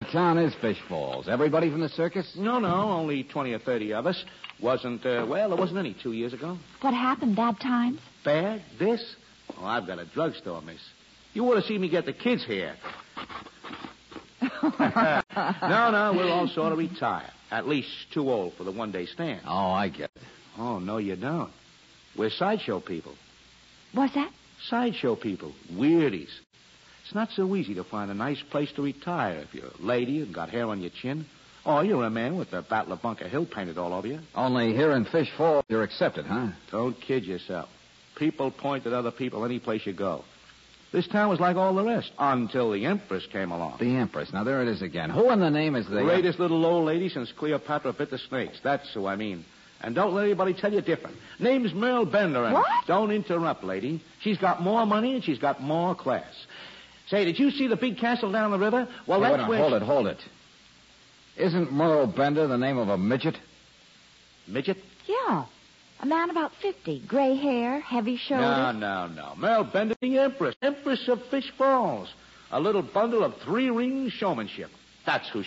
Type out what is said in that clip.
town is Fish Falls? Everybody from the circus? No, only 20 or 30 of us. There wasn't any 2 years ago. What happened? Bad times? Bad? This? Oh, I've got a drugstore, miss. You ought to see me get the kids here. No, we're all sort of retired. At least too old for the one-day stand. Oh, I get it. Oh, no, you don't. We're sideshow people. What's that? Sideshow people. Weirdies. It's not so easy to find a nice place to retire if you're a lady and got hair on your chin. Or you're a man with the Battle of Bunker Hill painted all over you. Only here in Fish Falls you're accepted, huh? Don't kid yourself. People point at other people any place you go. This town was like all the rest until the Empress came along. The Empress. Now, there it is again. Who in the name is the... Greatest little old lady since Cleopatra bit the snakes. That's who I mean. And don't let anybody tell you different. Name's Merle Bender. And what? Don't interrupt, lady. She's got more money and she's got more class. Say, did you see the big castle down the river? Well, hey, that's where... Hold it. Isn't Merle Bender the name of a midget? Midget? Yeah. A man about 50. Gray hair, heavy shoulders. No. Merle Bender, the Empress. Empress of Fish Falls. A little bundle of three-ring showmanship. That's who